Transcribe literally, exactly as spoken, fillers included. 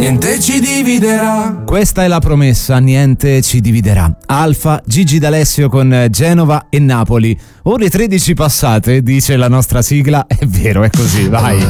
niente ci dividerà. Questa è la promessa, niente ci dividerà. Alfa, Gigi D'Alessio con Genova e Napoli. Ore tredici passate, dice la nostra sigla, è vero, è così, vai.